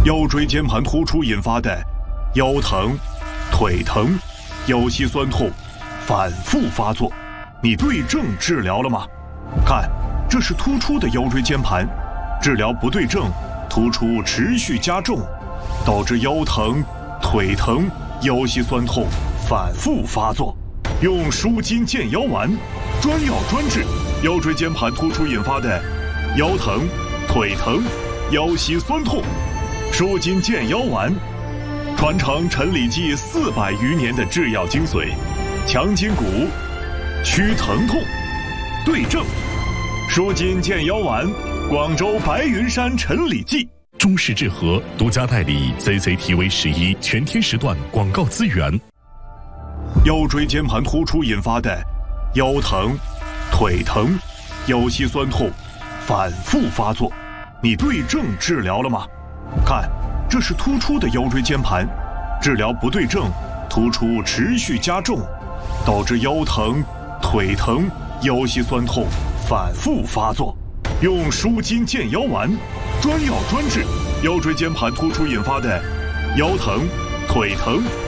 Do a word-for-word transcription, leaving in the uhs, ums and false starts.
腰椎间盘突出引发的腰疼、腿疼、腰膝酸痛反复发作，你对症治疗了吗？看，这是突出的腰椎间盘，治疗不对症，突出持续加重，导致腰疼、腿疼、腰膝酸痛反复发作。用舒筋健腰丸，专药专治腰椎间盘突出引发的腰疼、腿疼、腰膝酸痛。舒筋健腰丸，传承陈李济四百余年的制药精髓，强筋骨，祛疼痛，对症。舒筋健腰丸，广州白云山陈李济。 中式治和独家代理 C C T V 十一全天时段广告资源。 腰椎间盘突出引发的腰疼、腿疼、腰膝酸痛反复发作，你对症治疗了吗？看，这是突出的腰椎间盘，治疗不对症，突出持续加重，导致腰疼、腿疼、腰膝酸痛反复发作。用舒筋健腰丸，专药专治腰椎间盘突出引发的腰疼、腿疼、